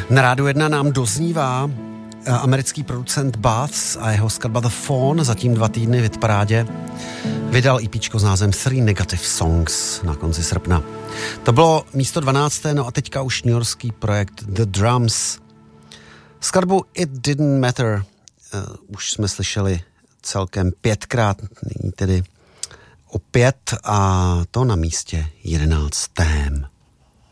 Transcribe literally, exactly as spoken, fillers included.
Na Rádiu jedna nám doznívá americký producent Baths a jeho skladba The Fawn, zatím dva týdny v hitparádě, vydal EPčko s názvem Three Negative Songs na konci srpna. To bylo místo dvanácté, no a teďka už newyorský projekt The Drums. Skladbu It Didn't Matter uh, už jsme slyšeli celkem pětkrát, nyní tedy opět, a to na místě jedenáctém.